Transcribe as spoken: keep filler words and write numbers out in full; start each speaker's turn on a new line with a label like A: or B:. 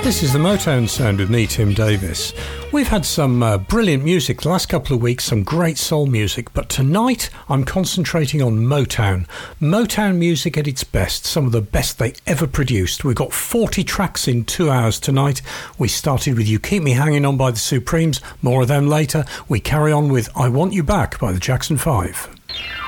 A: This is the Motown sound with me, Tim Davis. We've had some uh, brilliant music the last couple of weeks, some great soul music, but tonight I'm concentrating on Motown. Motown music at its best, some of the best they ever produced. We've got forty tracks in two hours tonight. We started with You Keep Me Hanging On by the Supremes, more of them later. We carry on with I Want You Back by the Jackson Five.